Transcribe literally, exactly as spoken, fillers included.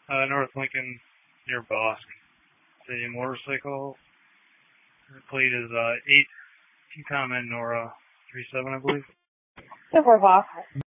Uh, North Lincoln near Bosque. It's a motorcycle. The plate is uh, eight T-Com and Nora three seven, I believe. So for Bosque.